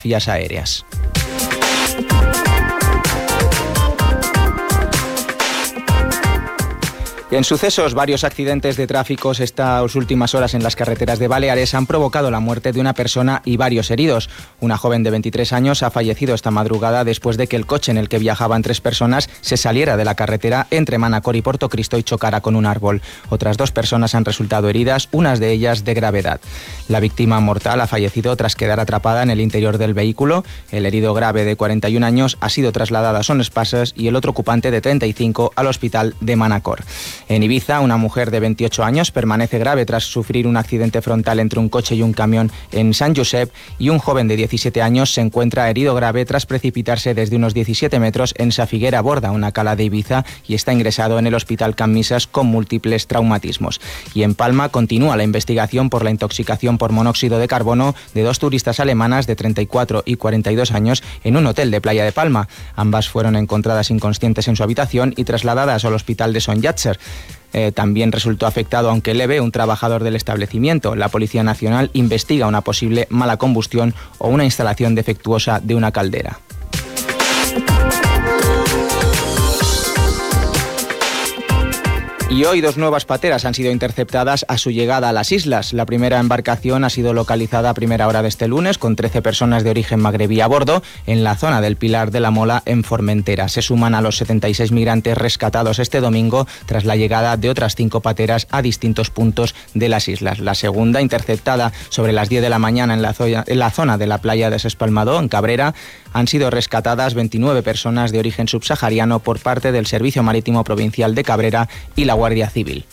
vías aéreas. En sucesos, varios accidentes de tráfico estas últimas horas en las carreteras de Baleares han provocado la muerte de una persona y varios heridos. Una joven de 23 años ha fallecido esta madrugada después de que el coche en el que viajaban 3 personas se saliera de la carretera entre Manacor y Portocristo y chocara con un árbol. Otras 2 personas han resultado heridas, unas de ellas de gravedad. La víctima mortal ha fallecido tras quedar atrapada en el interior del vehículo. El herido grave de 41 años ha sido trasladado a Son Espases y el otro ocupante de 35 al hospital de Manacor. En Ibiza, una mujer de 28 años permanece grave tras sufrir un accidente frontal entre un coche y un camión en Sant Josep, y un joven de 17 años se encuentra herido grave tras precipitarse desde unos 17 metros en Sa Figuera Borda, una cala de Ibiza, y está ingresado en el Hospital Can Misas con múltiples traumatismos. Y en Palma continúa la investigación por la intoxicación por monóxido de carbono de 2 turistas alemanas de 34 y 42 años en un hotel de Playa de Palma. Ambas fueron encontradas inconscientes en su habitación y trasladadas al hospital de Son Llàtzer. También resultó afectado, aunque leve, un trabajador del establecimiento. La Policía Nacional investiga una posible mala combustión o una instalación defectuosa de una caldera. Y hoy 2 nuevas pateras han sido interceptadas a su llegada a las islas. La primera embarcación ha sido localizada a primera hora de este lunes con 13 personas de origen magrebí a bordo en la zona del Pilar de la Mola en Formentera. Se suman a los 76 migrantes rescatados este domingo tras la llegada de otras 5 pateras a distintos puntos de las islas. La segunda, interceptada sobre las 10 de la mañana en la zona de la playa de S'Espalmador, en Cabrera, han sido rescatadas 29 personas de origen subsahariano por parte del Servicio Marítimo Provincial de Cabrera y la Guardia Civil.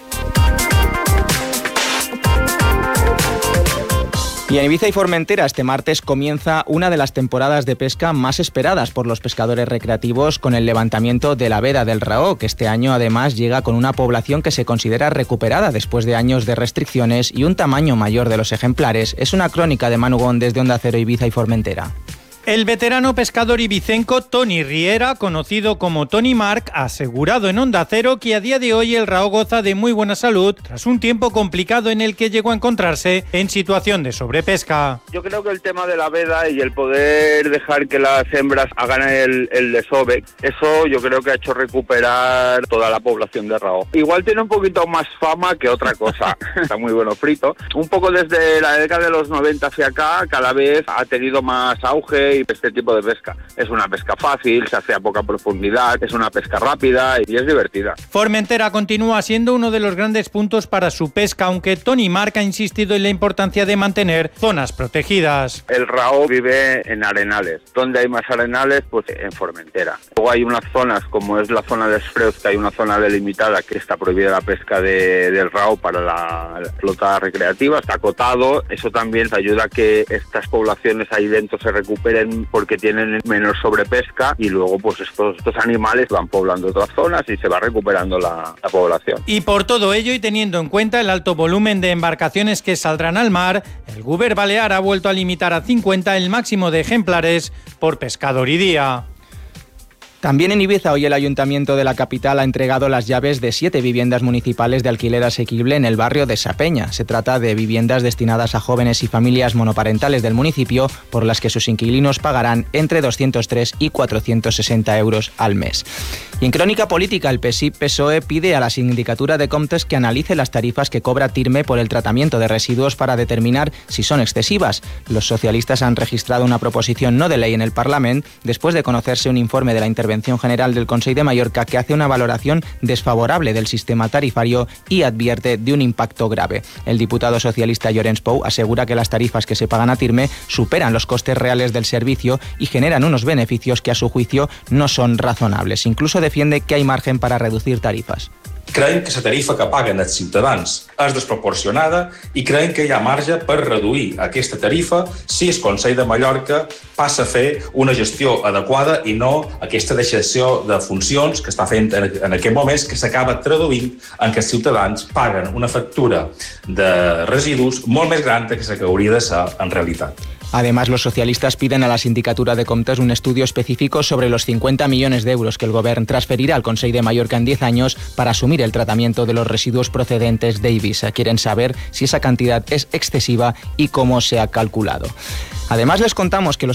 Y en Ibiza y Formentera este martes comienza una de las temporadas de pesca más esperadas por los pescadores recreativos, con el levantamiento de la veda del Raó, que este año además llega con una población que se considera recuperada después de años de restricciones y un tamaño mayor de los ejemplares. Es una crónica de Manu Gon desde Onda Cero, Ibiza y Formentera. El veterano pescador ibicenco Toni Riera, conocido como Tony Mark, ha asegurado en Onda Cero que a día de hoy el Raó goza de muy buena salud tras un tiempo complicado en el que llegó a encontrarse en situación de sobrepesca. Yo creo que el tema de la veda y el poder dejar que las hembras hagan el desove, eso yo creo que ha hecho recuperar toda la población de Raó. Igual tiene un poquito más fama que otra cosa. Está muy bueno frito. Un poco desde la década de los 90 hacia acá, cada vez ha tenido más auge este tipo de pesca. Es una pesca fácil, se hace a poca profundidad, es una pesca rápida y es divertida. Formentera continúa siendo uno de los grandes puntos para su pesca, aunque Tony Mark ha insistido en la importancia de mantener zonas protegidas. El Raó vive en arenales. ¿Dónde hay más arenales? Pues en Formentera. Luego hay unas zonas, como es la zona de Esfreuz, que hay una zona delimitada que está prohibida la pesca del Raó para la flota recreativa, está acotado. Eso también ayuda a que estas poblaciones ahí dentro se recuperen porque tienen menor sobrepesca, y luego pues estos animales van poblando otras zonas y se va recuperando la población. Y por todo ello, y teniendo en cuenta el alto volumen de embarcaciones que saldrán al mar, el Govern balear ha vuelto a limitar a 50 el máximo de ejemplares por pescador y día. También en Ibiza hoy el Ayuntamiento de la capital ha entregado las llaves de 7 viviendas municipales de alquiler asequible en el barrio de Sa Peña. Se trata de viviendas destinadas a jóvenes y familias monoparentales del municipio, por las que sus inquilinos pagarán entre 203 y 460 euros al mes. Y en crónica política, el PSIC-PSOE pide a la Sindicatura de Comptes que analice las tarifas que cobra Tirme por el tratamiento de residuos para determinar si son excesivas. Los socialistas han registrado una proposición no de ley en el Parlamento después de conocerse un informe de la Intervención General del Consell de Mallorca que hace una valoración desfavorable del sistema tarifario y advierte de un impacto grave. El diputado socialista Llorenç Pou asegura que las tarifas que se pagan a Tirme superan los costes reales del servicio y generan unos beneficios que a su juicio no son razonables. Incluso defiende que hay margen para reducir tarifas. Creiem que la tarifa que paguen els ciutadans és desproporcionada i creiem que hi ha marge per reduir aquesta tarifa si el Consell de Mallorca passa a fer una gestió adequada i no aquesta deixació de funcions que està fent en aquest moment, que s'acaba traduint en que els ciutadans paguen una factura de residus molt més gran que la que hauria de ser en realitat. Además, los socialistas piden a la Sindicatura de Comptes un estudio específico sobre los 50 millones d'euros que el Govern transferirá al Consell de Mallorca en 10 años para asumir el tratamiento de los residuos procedentes de Ibiza. Quieren saber si esa cantidad es excesiva y cómo se ha calculado. Además, les contamos que los